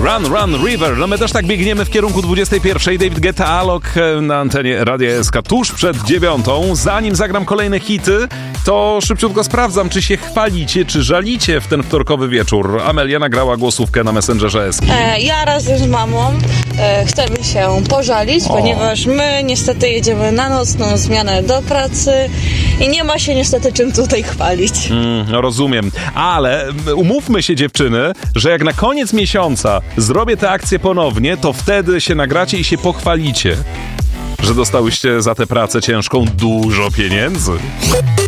Run River. No my też tak biegniemy w kierunku 21. David Guetta, Alok na antenie Radia SK tuż przed 9. Zanim zagram kolejne hity, to szybciutko sprawdzam, czy się chwalicie, czy żalicie w ten wtorkowy wieczór. Amelia nagrała głosówkę na Messengerze SK. Ja razem z mamą chcemy się pożalić, ponieważ my niestety jedziemy na nocną zmianę do pracy i nie ma się niestety czym tutaj chwalić. No rozumiem, ale umówmy się, dziewczyny, że jak na koniec miesiąca zrobię tę akcję ponownie, to wtedy się nagracie i się pochwalicie, że dostałyście za tę pracę ciężką dużo pieniędzy.